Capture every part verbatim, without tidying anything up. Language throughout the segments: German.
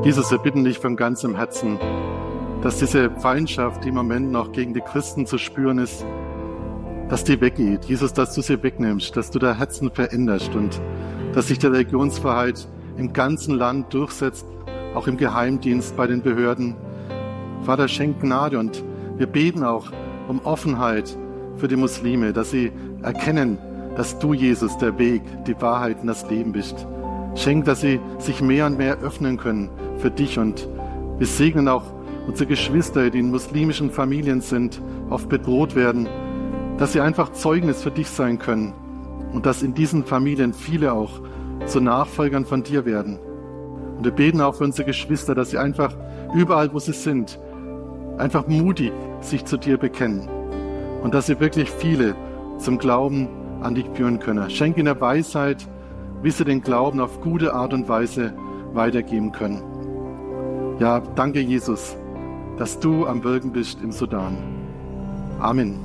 Jesus, wir bitten dich von ganzem Herzen, dass diese Feindschaft, die im Moment noch gegen die Christen zu spüren ist, dass die weggeht. Jesus, dass du sie wegnimmst, dass du da Herzen veränderst und dass sich die Religionsfreiheit im ganzen Land durchsetzt, auch im Geheimdienst, bei den Behörden. Vater, schenk Gnade und wir beten auch um Offenheit für die Muslime, dass sie erkennen, dass du, Jesus, der Weg, die Wahrheit und das Leben bist. Schenk, dass sie sich mehr und mehr öffnen können für dich und wir segnen auch unsere Geschwister, die in muslimischen Familien sind, oft bedroht werden, dass sie einfach Zeugnis für dich sein können und dass in diesen Familien viele auch zu Nachfolgern von dir werden. Und wir beten auch für unsere Geschwister, dass sie einfach überall, wo sie sind, einfach mutig sich zu dir bekennen und dass sie wirklich viele zum Glauben an dich führen können. Schenk ihnen Weisheit, wie sie den Glauben auf gute Art und Weise weitergeben können. Ja, danke Jesus, dass du am Wirken bist im Sudan. Amen.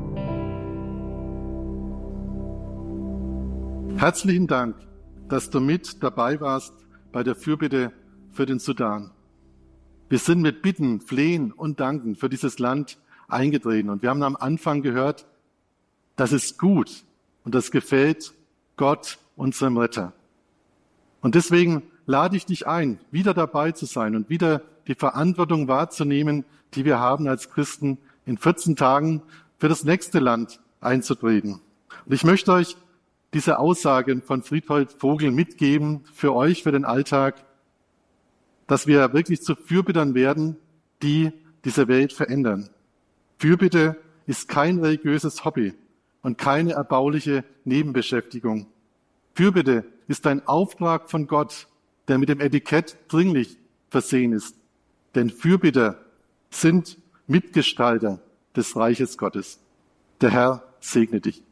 Herzlichen Dank, dass du mit dabei warst bei der Fürbitte für den Sudan. Wir sind mit Bitten, Flehen und Danken für dieses Land eingetreten. Und wir haben am Anfang gehört, das ist gut und das gefällt Gott, unserem Retter. Und deswegen lade ich dich ein, wieder dabei zu sein und wieder die Verantwortung wahrzunehmen, die wir haben als Christen, in vierzehn Tagen für das nächste Land einzutreten. Und ich möchte euch diese Aussagen von Friedhold Vogel mitgeben für euch, für den Alltag, dass wir wirklich zu Fürbittern werden, die diese Welt verändern. Fürbitte ist kein religiöses Hobby und keine erbauliche Nebenbeschäftigung. Fürbitte ist ein Auftrag von Gott, der mit dem Etikett dringlich versehen ist. Denn Fürbitter sind Mitgestalter des Reiches Gottes. Der Herr segne dich.